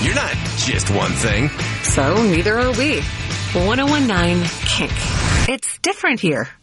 You're not just one thing. So neither are we. 1019 Kink. It's different here.